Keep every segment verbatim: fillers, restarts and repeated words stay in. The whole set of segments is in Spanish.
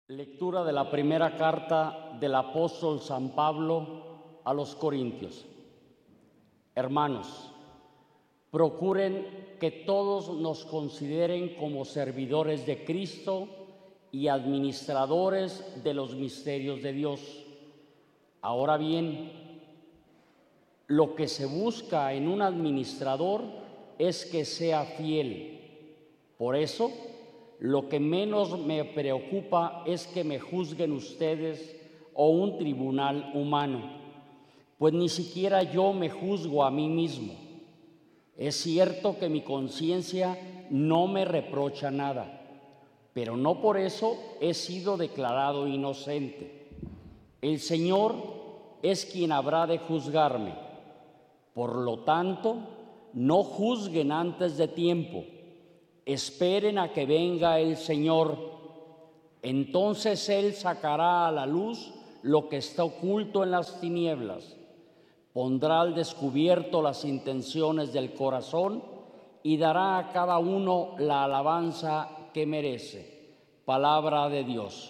Lectura de la primera carta del apóstol San Pablo a los Corintios. Hermanos, procuren que todos nos consideren como servidores de Cristo y administradores de los misterios de Dios. Ahora bien, lo que se busca en un administrador es que sea fiel. Por eso, lo que menos me preocupa es que me juzguen ustedes o un tribunal humano, pues ni siquiera yo me juzgo a mí mismo. Es cierto que mi conciencia no me reprocha nada, pero no por eso he sido declarado inocente. El Señor es quien habrá de juzgarme. Por lo tanto, no juzguen antes de tiempo. Esperen a que venga el Señor. Entonces Él sacará a la luz lo que está oculto en las tinieblas. Pondrá al descubierto las intenciones del corazón y dará a cada uno la alabanza que merece. Palabra de Dios.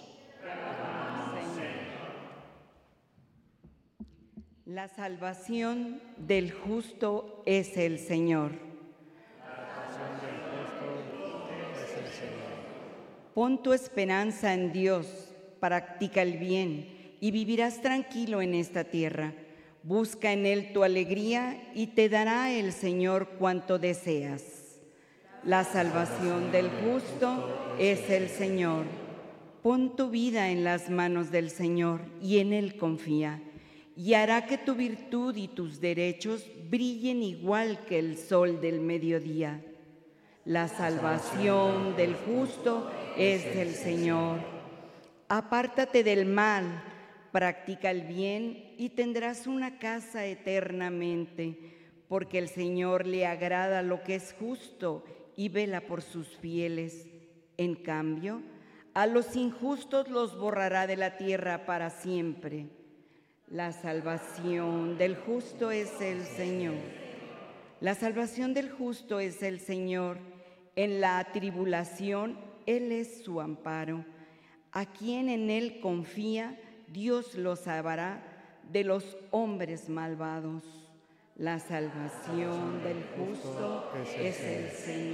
La salvación del justo es el Señor. Pon tu esperanza en Dios, practica el bien y vivirás tranquilo en esta tierra. Busca en Él tu alegría y te dará el Señor cuanto deseas. La salvación del justo es el Señor. Pon tu vida en las manos del Señor y en Él confía, y hará que tu virtud y tus derechos brillen igual que el sol del mediodía. La salvación del justo es del Señor. Apártate del mal, practica el bien y tendrás una casa eternamente, porque el Señor le agrada lo que es justo y vela por sus fieles. En cambio, a los injustos los borrará de la tierra para siempre. La salvación del justo es el Señor. La salvación del justo es el Señor. En la tribulación, Él es su amparo. A quien en Él confía, Dios lo salvará de los hombres malvados. La salvación del justo es el Señor.